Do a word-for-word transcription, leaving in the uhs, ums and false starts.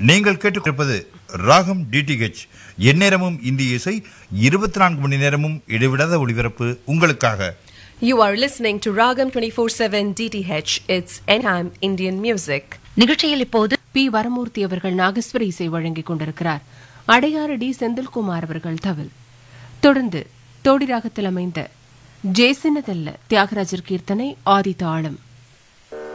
நீங்கள் கேட்டுக்கொண்டிருப்பது ராகம் டிடிஹெச், எந்நேரமும் இந்திய இசை, இருபத்தி நான்கு மணி நேரமும் இடைவிடாத ஒளிபரப்பு உங்களுக்காக. You are listening to Ragam twenty-four seven D T H. It's anytime Indian music. நிகழ்ச்சியில் இப்போது பி வரமூர்த்தி அவர்கள் நாகஸ்வர இசை வழங்கிக் கொண்டிருக்கிறார். அடையாறு டி செந்தில்குமார் அவர்கள் தவில். தொடர்ந்து தோடி ராகத்தில் அமைந்த ஜேசினதல்ல தியாகராஜர் கீர்த்தனை ஆதி தாளம்.